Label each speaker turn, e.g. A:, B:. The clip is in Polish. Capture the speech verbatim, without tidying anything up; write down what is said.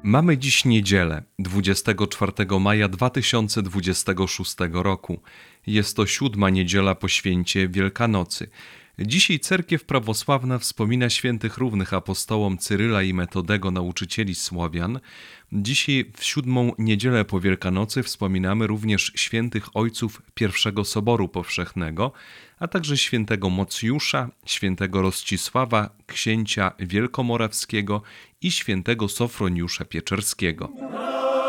A: Mamy dziś niedzielę, dwudziestego czwartego maja dwa tysiące dwudziestego szóstego roku. Jest to siódma niedziela po święcie Wielkanocy. Dzisiaj cerkiew prawosławna wspomina świętych równych apostołom Cyryla i Metodego, nauczycieli Słowian. Dzisiaj w siódmą niedzielę po Wielkanocy wspominamy również świętych ojców pierwszego Soboru Powszechnego, a także świętego Mocjusza, świętego Roscisława, księcia wielkomorawskiego i świętego Sofroniusza Pieczerskiego.